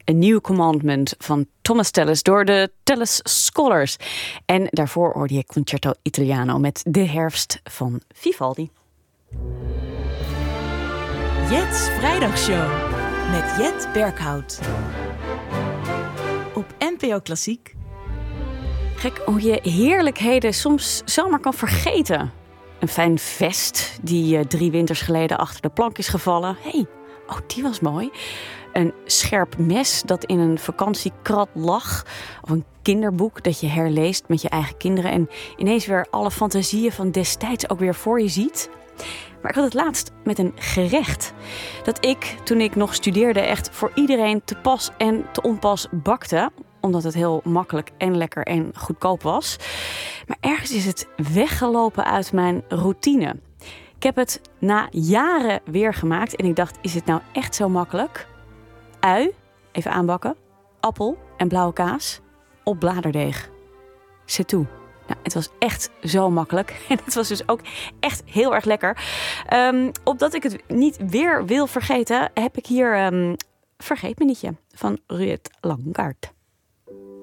A New Commandment van Thomas Tallis door de Tallis Scholars. En daarvoor hoorde je Concerto Italiano met De Herfst van Vivaldi. Jet's Vrijdagshow met Jet Berghout. Op NPO Klassiek. Gek hoe je heerlijkheden soms zomaar kan vergeten. Een fijn vest die 3 winters geleden achter de plank is gevallen. Die was mooi. Een scherp mes dat in een vakantiekrat lag. Of een kinderboek dat je herleest met je eigen kinderen. En ineens weer alle fantasieën van destijds ook weer voor je ziet. Maar ik had het laatst met een gerecht. Dat ik, toen ik nog studeerde, echt voor iedereen te pas en te onpas bakte. Omdat het heel makkelijk en lekker en goedkoop was. Maar ergens is het weggelopen uit mijn routine. Ik heb het na jaren weer gemaakt en ik dacht, is het nou echt zo makkelijk? Ui, even aanbakken, appel en blauwe kaas op bladerdeeg. C'est tout. Nou, het was echt zo makkelijk. En het was dus ook echt heel erg lekker. Opdat ik het niet weer wil vergeten, heb ik hier Vergeet me nietje van Ruud Langaert.